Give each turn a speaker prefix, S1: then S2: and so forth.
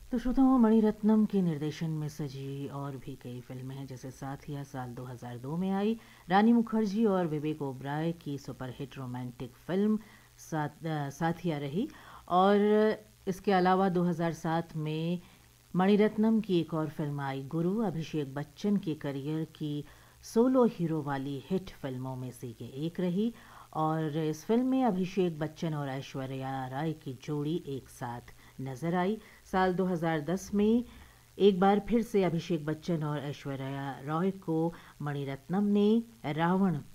S1: तो श्रोताओं, मणिरत्नम के निर्देशन में सजी और भी कई फिल्में हैं, जैसे साथिया साल 2002 में आई, रानी मुखर्जी और विवेक ओबराय की सुपरहिट रोमांटिक फिल्म साथिया रही। और इसके अलावा 2007 में मणिरत्नम की एक और फिल्म आई, गुरु, अभिषेक बच्चन के करियर की सोलो हीरो वाली हिट फिल्मों में से ये एक रही। और इस फिल्म में अभिषेक बच्चन और ऐश्वर्या राय की जोड़ी एक साथ नजर आई। साल 2010 में एक बार फिर से अभिषेक बच्चन और ऐश्वर्या रॉय को मणिरत्नम ने रावण